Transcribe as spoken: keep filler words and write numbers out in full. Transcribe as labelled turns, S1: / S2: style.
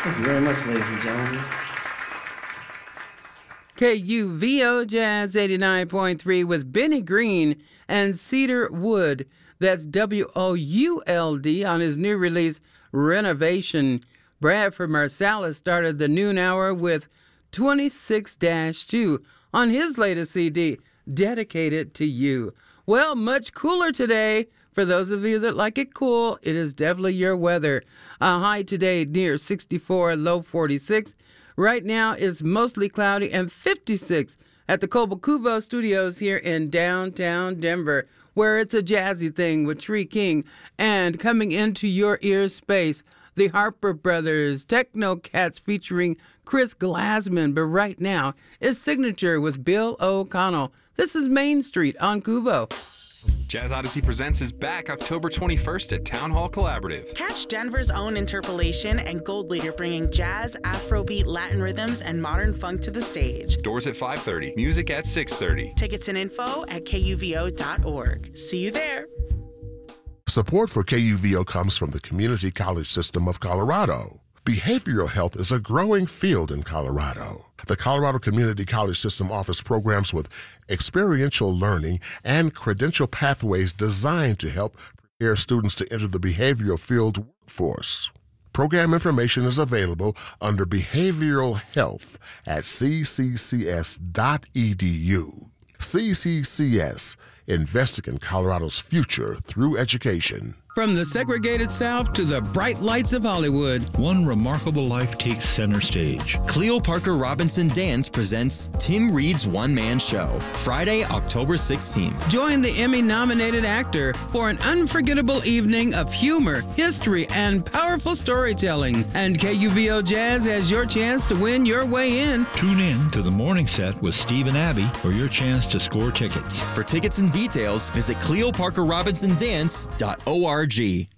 S1: Thank you very much, ladies and gentlemen.
S2: K U V O Jazz eighty-nine point three with Benny Green and Cedar Wood. That's W O U L D on his new release, Renovation. Bradford Marsalis started the noon hour with twenty-six dash two on his latest C D, Dedicated to You. Well, much cooler today. For those of you that like it cool, it is definitely your weather. A high today near sixty-four, low forty-six. Right now it's mostly cloudy and fifty-six at the Cobo-Cuvo Studios here in downtown Denver, where it's a jazzy thing with Tree King. And coming into your ear space, the Harper Brothers, Techno Cats featuring Chris Glassman. But right now, it's Signature with Bill O'Connell. This is Main Street on Cuvo.
S3: Jazz Odyssey Presents is back October twenty-first at Town Hall Collaborative.
S4: Catch Denver's own Interpolation and Gold Leader bringing jazz, Afrobeat, Latin rhythms, and modern funk to the stage.
S3: Doors at five thirty, music at six thirty.
S4: Tickets and info at K U V O dot org. See you there.
S5: Support for K U V O comes from the Community College System of Colorado. Behavioral health is a growing field in Colorado. The Colorado Community College System offers programs with experiential learning and credential pathways designed to help prepare students to enter the behavioral field workforce. Program information is available under Behavioral Health at c c c s dot e d u. C C C S, investing in Colorado's future through education.
S2: From the segregated South to the bright lights of Hollywood,
S6: one remarkable life takes center stage.
S7: Cleo Parker Robinson Dance presents Tim Reed's one-man show, Friday, October sixteenth.
S2: Join the Emmy-nominated actor for an unforgettable evening of humor, history, and powerful storytelling. And K U V O Jazz has your chance to win your way in.
S6: Tune in to the morning set with Steve and Abby for your chance to score tickets.
S7: For tickets and details, visit cleo parker robinson dance dot org.